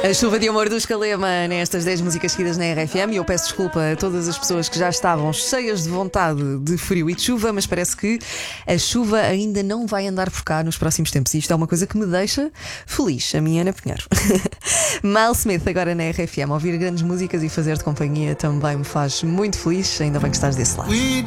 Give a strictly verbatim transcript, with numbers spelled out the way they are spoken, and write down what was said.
A chuva de amor dos Calema nestas dez músicas seguidas na R F M. E eu peço desculpa a todas as pessoas que já estavam cheias de vontade de frio e de chuva, mas parece que a chuva ainda não vai andar por cá nos próximos tempos. E isto é uma coisa que me deixa feliz. A minha Ana Pinheiro. Miles Smith agora na R F M. Ouvir grandes músicas e fazer-te companhia também me faz muito feliz. Ainda bem que estás desse lado.